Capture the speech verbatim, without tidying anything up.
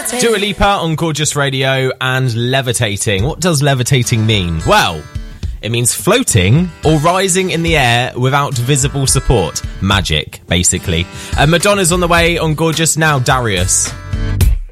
Dua Lipa on Gorgeous Radio and levitating. What does levitating mean? Well, it means floating or rising in the air without visible support. Magic, basically. Uh, Madonna's on the way on Gorgeous now, Darius.